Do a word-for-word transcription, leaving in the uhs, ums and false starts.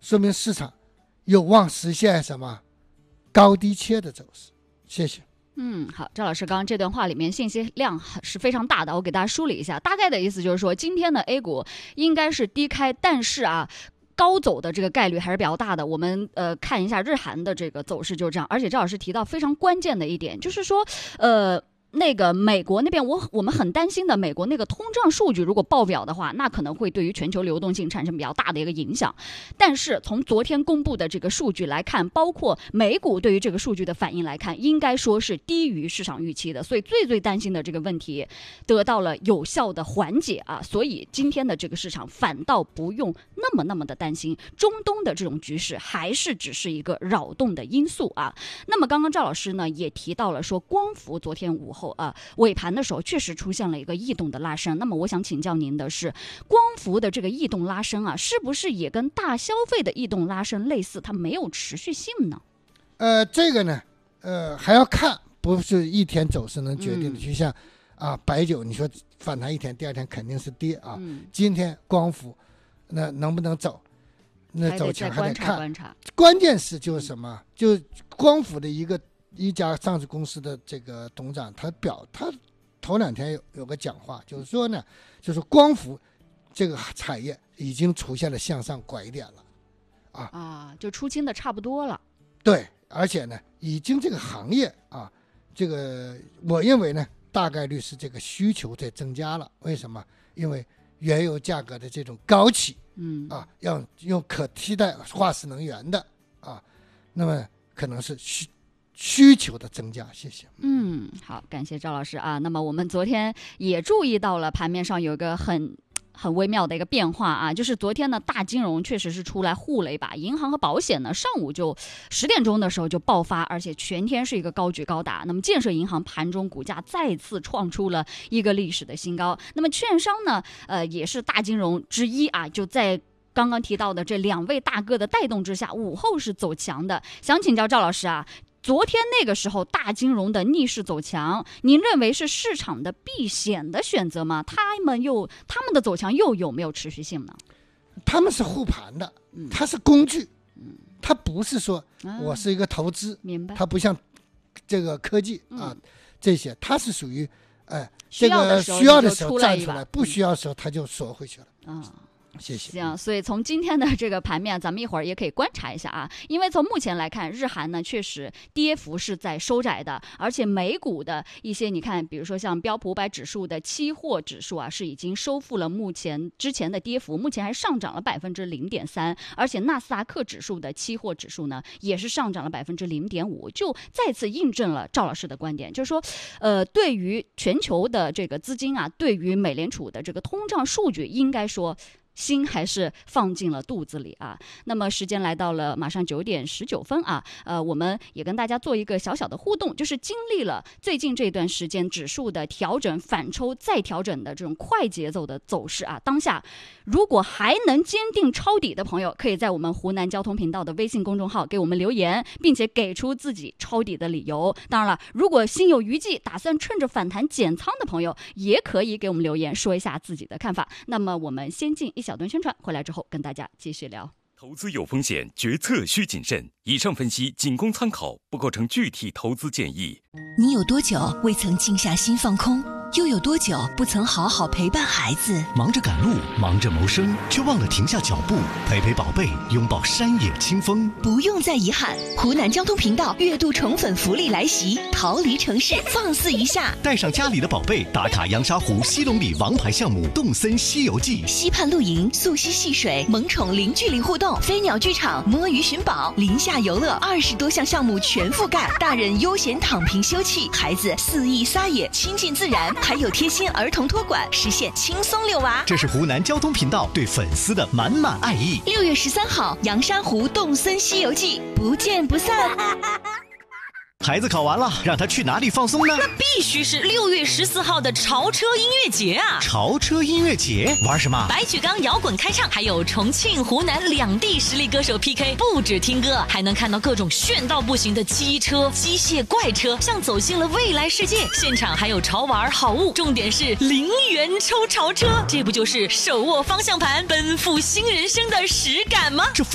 说明市场有望实现什么高低切的走势。谢谢。 嗯，好，赵老师刚刚这段话里面信息量是非常大的，我给大家梳理一下，大概的意思就是说，今天的 A 股应该是低开，但是啊，高走的这个概率还是比较大的。我们呃看一下日韩的这个走势就是这样，而且赵老师提到非常关键的一点，就是说呃。那个美国那边我我们很担心的，美国那个通胀数据如果爆表的话，那可能会对于全球流动性产生比较大的一个影响。但是从昨天公布的这个数据来看，包括美股对于这个数据的反应来看，应该说是低于市场预期的，所以最最担心的这个问题得到了有效的缓解啊。所以今天的这个市场反倒不用那么那么的担心，中东的这种局势还是只是一个扰动的因素啊。那么刚刚赵老师呢也提到了说，光伏昨天午后啊，尾盘的时候确实出现了一个异动的拉升。那么我想请教您的是，光伏的这个异动拉升啊，是不是也跟大消费的异动拉升类似，它没有持续性呢？ 呃，这个呢，呃，还要看，不是一天走势能决定的。嗯、就像啊，白酒，你说反弹一天，第二天肯定是跌啊。嗯、今天光伏那能不能走？那走强还得看。 观察关键是就是什么？就光伏的一个。一家上市公司的这个董事长，他表他头两天有有个讲话，就是说呢，就是光伏这个产业已经出现了向上拐点了，啊啊，就出清的差不多了。 对，而且呢，已经这个行业啊，这个我认为呢，大概率是这个需求在增加了。为什么？因为原油价格的这种高企，嗯啊，要用可替代化石能源的啊，那么可能是需。需求的增加，谢谢。 嗯，好，感谢赵老师啊。那么我们昨天也注意到了盘面上有一个很很微妙的一个变化啊，就是昨天呢大金融确实是出来护了一把，银行和保险呢上午就十点钟的时候就爆发，而且全天是一个高举高打。那么建设银行盘中股价再次创出了一个历史的新高。那么券商呢，呃，也是大金融之一啊，就在刚刚提到的这两位大哥的带动之下，午后是走强的。想请教赵老师啊。昨天那个时候大金融的逆势走强，您认为是市场的避险的选择吗？他们又他们的走强又有没有持续性呢？ 他们是护盘的，它是工具，它不是说我是一个投资， 啊、明白？ 它不像这个科技啊、嗯、这些，它是属于哎这个需要的时候站出来，不需要的时候它就缩回去了啊。谢谢。 行，所以从今天的这个盘面，咱们一会儿也可以观察一下啊。因为从目前来看，日韩呢确实跌幅是在收窄的，而且美股的一些，你看，比如说像标普五百指数的期货指数啊，是已经收复了目前之前的跌幅，目前还上涨了百分之零点三，而且纳斯达克指数的期货指数呢，也是上涨了百分之零点五，就再次印证了赵老师的观点，就是说，呃，对于全球的这个资金啊，对于美联储的这个通胀数据，应该说。心还是放进了肚子里啊。那么时间来到了马上九点十九分啊，呃，我们也跟大家做一个小小的互动，就是经历了最近这段时间指数的调整、反抽再调整的这种快节奏的走势啊，当下如果还能坚定抄底的朋友，可以在我们湖南交通频道的微信公众号给我们留言，并且给出自己抄底的理由。当然了，如果心有余悸，打算趁着反弹减仓的朋友，也可以给我们留言说一下自己的看法。那么我们先进一小段宣传，回来之后跟大家继续聊。 投资有风险，决策需谨慎。以上分析仅供参考，不构成具体投资建议。 你有多久未曾静下心放空？又有多久不曾好好陪伴孩子？ 忙着赶路，忙着谋生，却忘了停下脚步，陪陪宝贝，拥抱山野清风。 不用再遗憾，湖南交通频道月度宠粉福利来袭，逃离城市，放肆一下！ 带上家里的宝贝，打卡阳沙湖西龙里王牌项目《动森西游记》， 溪畔露营，溯溪戏水，萌宠零距离互动，飞鸟剧场，摸鱼寻宝，林下游乐，二十多项项目全覆盖，大人悠闲躺平休憩，孩子肆意撒野，亲近自然。还有贴心儿童托管，实现轻松遛娃。 这是湖南交通频道对粉丝的满满爱意。 六月十三号，阳山湖动森西游记，不见不散。 孩子考完了，让他去哪里放松呢？ 那必须是六月十四号的潮车音乐节啊！ 潮车音乐节玩什么？ 白举纲摇滚开唱，还有重庆、湖南两地实力歌手 P K， 不止听歌，还能看到各种炫到不行的机车、机械怪车，像走进了未来世界。现场还有潮玩好物，重点是零元抽潮车，这不就是手握方向盘奔赴新人生的实感吗？ 这